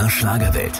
MDR Schlagerwelt.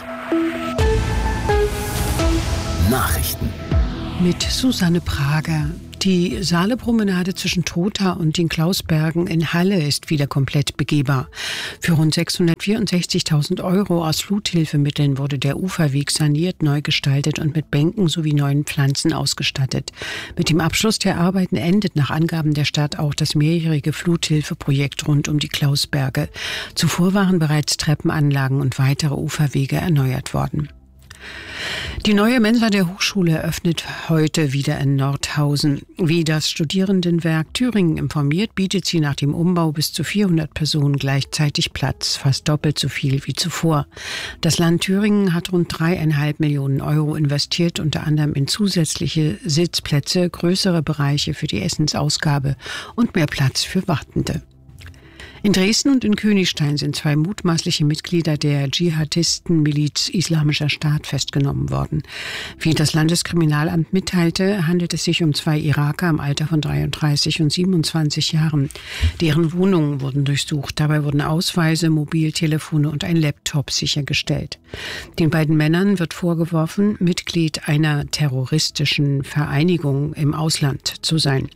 Nachrichten. Mit Susanne Prager. Die Saale-Promenade zwischen Trotha und den Klausbergen in Halle ist wieder komplett begehbar. Für rund 664.000 € aus Fluthilfemitteln wurde der Uferweg saniert, neu gestaltet und mit Bänken sowie neuen Pflanzen ausgestattet. Mit dem Abschluss der Arbeiten endet nach Angaben der Stadt auch das mehrjährige Fluthilfeprojekt rund um die Klausberge. Zuvor waren bereits Treppenanlagen und weitere Uferwege erneuert worden. Die neue Mensa der Hochschule eröffnet heute wieder in Nordhausen. Wie das Studierendenwerk Thüringen informiert, bietet sie nach dem Umbau bis zu 400 Personen gleichzeitig Platz, fast doppelt so viel wie zuvor. Das Land Thüringen hat rund 3,5 Millionen € investiert, unter anderem in zusätzliche Sitzplätze, größere Bereiche für die Essensausgabe und mehr Platz für Wartende. In Dresden und in Königstein sind 2 mutmaßliche Mitglieder der Dschihadisten-Miliz Islamischer Staat festgenommen worden. Wie das Landeskriminalamt mitteilte, handelt es sich um 2 Iraker im Alter von 33 und 27 Jahren. Deren Wohnungen wurden durchsucht. Dabei wurden Ausweise, Mobiltelefone und ein Laptop sichergestellt. Den beiden Männern wird vorgeworfen, Mitglied einer terroristischen Vereinigung im Ausland zu sein.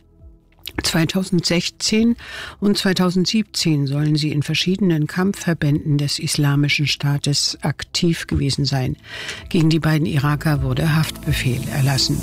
2016 und 2017 sollen sie in verschiedenen Kampfverbänden des Islamischen Staates aktiv gewesen sein. Gegen die beiden Iraker wurde Haftbefehl erlassen.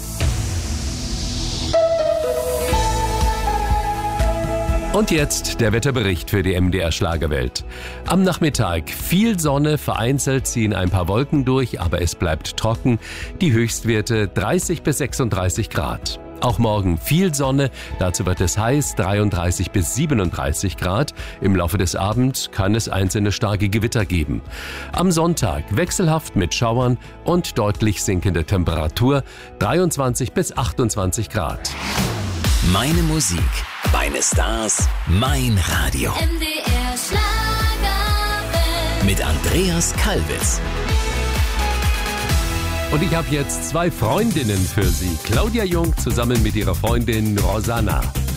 Und jetzt der Wetterbericht für die MDR Schlagerwelt. Am Nachmittag viel Sonne, vereinzelt ziehen ein paar Wolken durch, aber es bleibt trocken. Die Höchstwerte 30 bis 36 Grad. Auch morgen viel Sonne, dazu wird es heiß, 33 bis 37 Grad. Im Laufe des Abends kann es einzelne starke Gewitter geben. Am Sonntag wechselhaft mit Schauern und deutlich sinkende Temperatur, 23 bis 28 Grad. Meine Musik, meine Stars, mein Radio. MDR Schlagerwelt. Mit Andreas Kalbitz. Und ich habe jetzt 2 Freundinnen für Sie. Claudia Jung zusammen mit ihrer Freundin Rosanna.